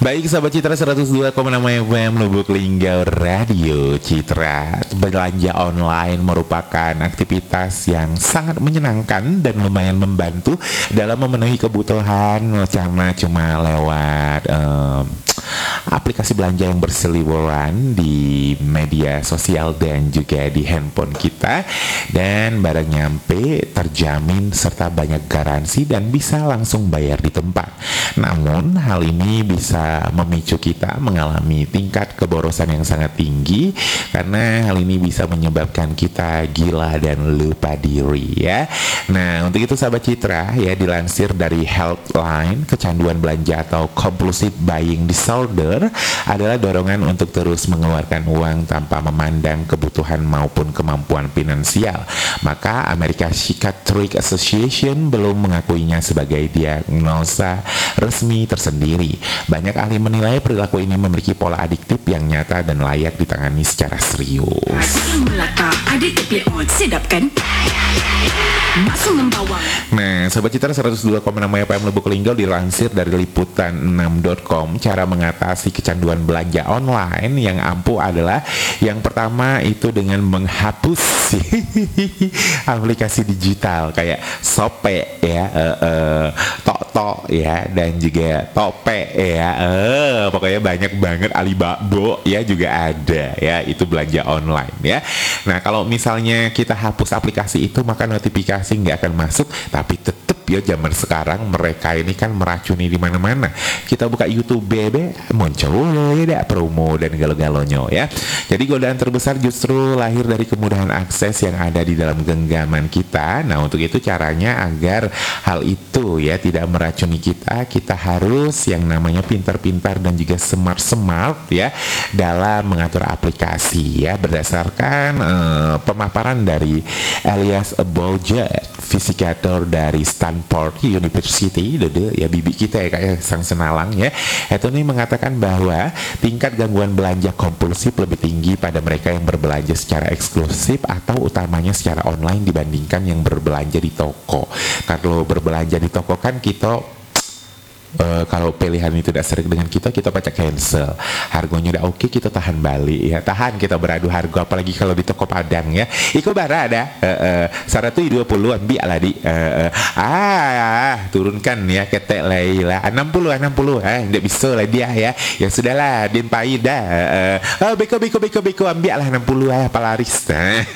Baik sahabat Citra 102,6 FM Lubuk Linggau Radio Citra. Belanja online merupakan aktivitas yang sangat menyenangkan dan lumayan membantu dalam memenuhi kebutuhan karena cuma lewat aplikasi belanja yang berseliweran di media sosial dan juga di handphone kita, dan barang nyampe terjamin serta banyak garansi dan bisa langsung bayar di tempat. Namun hal ini bisa memicu kita mengalami tingkat keborosan yang sangat tinggi karena hal ini bisa menyebabkan kita gila dan lupa diri ya. Nah, untuk itu sahabat Citra ya, dilansir dari Healthline, kecanduan belanja atau compulsive buying disorder adalah dorongan untuk terus mengeluarkan uang tanpa memandang kebutuhan maupun kemampuan finansial. Maka American Psychiatric Association belum mengakuinya sebagai diagnosa resmi tersendiri. Banyak ahli menilai perilaku ini memiliki pola adiktif yang nyata dan layak ditangani secara serius. Nah, Sobat Citra 102,6 FM Lubuk Linggau dilansir dari liputan6.com, cara mengatasi kecanduan belanja online yang ampuh adalah yang pertama itu dengan menghapus aplikasi digital kayak Shopee ya, Tok ya, dan juga Tope ya, pokoknya banyak banget, Alibaba ya juga ada ya, itu belanja online ya. Nah, kalau misalnya kita hapus aplikasi itu maka notifikasi nggak akan masuk, tapi tetap ya zaman sekarang mereka ini kan meracuni di mana-mana. Kita buka YouTube bebe muncul ya promo dan galo-galonya ya. Jadi godaan terbesar justru lahir dari kemudahan akses yang ada di dalam genggaman kita. Nah, untuk itu caranya agar hal itu ya tidak meracuni kita, kita harus yang namanya pintar-pintar dan juga smart ya dalam mengatur aplikasi ya, berdasarkan pemaparan dari Elias Bojet, fisikator dari Stanford University, ya bibi kita ya kayak sang senalang ya. Itu nih mengatakan bahwa tingkat gangguan belanja kompulsif lebih tinggi pada mereka yang berbelanja secara eksklusif atau utamanya secara online dibandingkan yang berbelanja di toko. Kalau berbelanja di toko kan kita kalau pilihan itu tidak serik dengan kita pacak cancel, harganya udah oke, kita tahan balik ya, tahan kita beradu harga, apalagi kalau di toko Padang ya, iko bara ada 120 ambil lah di turunkan ya ketek lah 60 tidak bisa lah dia ya sudahlah din pahit dah, beko ambil lah 60 palaris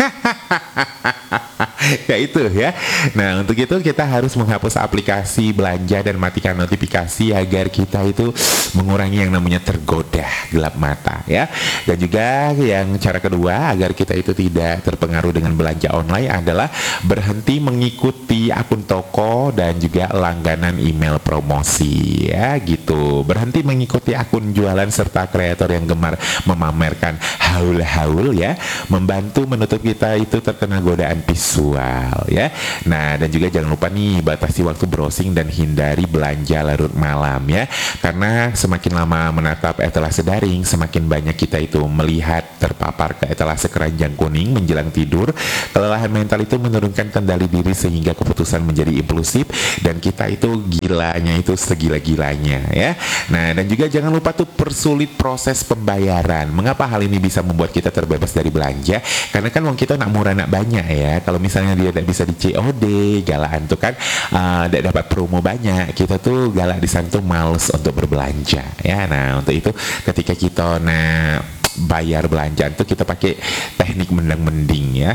ya itu ya. Nah, untuk itu kita harus menghapus aplikasi belanja dan matikan notifikasi agar kita itu mengurangi yang namanya tergoda gelap mata ya. Dan juga yang cara kedua agar kita itu tidak terpengaruh dengan belanja online adalah berhenti mengikuti akun toko dan juga langganan email promosi ya gitu. Berhenti mengikuti akun jualan serta kreator yang gemar memamerkan haul-haul ya, membantu menutup kita itu terkena godaan visual ya. Nah, dan juga jangan lupa nih batasi waktu browsing dan hindari belanja larut malam ya, karena semakin lama menatap etalase daring semakin banyak kita itu melihat terpapar ke etalase keranjang kuning menjelang tidur. Kelelahan mental itu menurunkan kendali diri sehingga keputusan menjadi impulsif dan kita itu gilanya itu segila-gilanya ya. Nah, dan juga jangan lupa tuh persulit proses pembayaran. Mengapa hal ini bisa membuat kita terbebas dari belanja? Karena kan uang kita nak murah nak banyak ya. Kalau misalnya dia tidak bisa di COD, galaan tuh kan tidak dapat promo banyak, kita tuh galak di sana tuh males untuk berbelanja ya. Nah, untuk itu ketika kita bayar belanjaan tuh kita pakai teknik mendang-mending ya.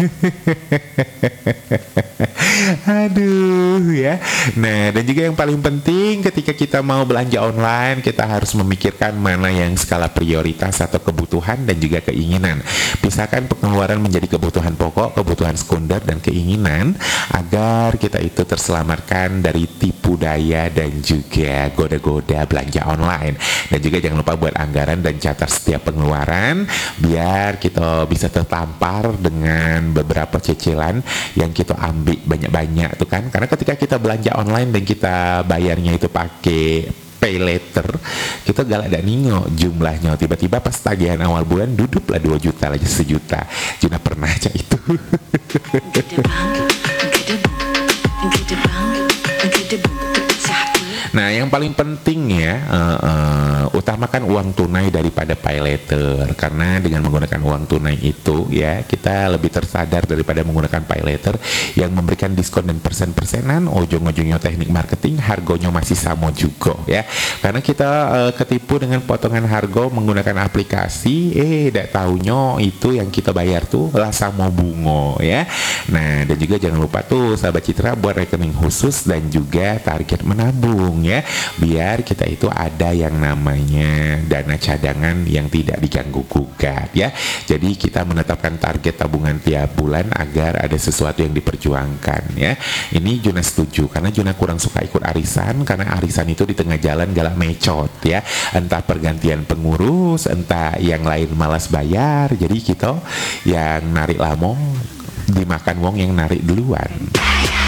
Aduh ya. Nah, dan juga yang paling penting ketika kita mau belanja online, kita harus memikirkan mana yang skala prioritas atau kebutuhan dan juga keinginan. Pisahkan pengeluaran menjadi kebutuhan pokok, kebutuhan sekunder, dan keinginan agar kita itu terselamatkan dari tipu daya dan juga goda-goda belanja online. Dan juga jangan lupa buat anggaran dan catat setiap pengeluaran biar kita bisa tertampar dengan beberapa cicilan yang kita ambil banyak-banyak tuh kan. Karena ketika kita belanja online dan kita bayarnya itu pakai pay later, kita galak dan ningok jumlahnya, tiba-tiba pas tagihan awal bulan duduk lah 2 juta lagi 1 juta. Juna pernah aja itu. Nah, yang paling penting ya utamakan uang tunai daripada pay later, karena dengan menggunakan uang tunai itu ya kita lebih tersadar daripada menggunakan pay later yang memberikan diskon dan persen-persenan, ujung-ujungnya teknik marketing, harganya masih sama juga ya, karena kita ketipu dengan potongan harga menggunakan aplikasi, tidak taunya itu yang kita bayar tuh lah sama bunga ya. Nah, dan juga jangan lupa tuh sahabat Citra buat rekening khusus dan juga target menabung ya, biar kita itu ada yang namanya dana cadangan yang tidak diganggu gugat ya. Jadi kita menetapkan target tabungan tiap bulan agar ada sesuatu yang diperjuangkan ya. Ini Juna setuju, karena Juna kurang suka ikut arisan, karena arisan itu di tengah jalan galak mecot ya, entah pergantian pengurus, entah yang lain malas bayar, jadi kita yang narik lamo dimakan wong yang narik duluan.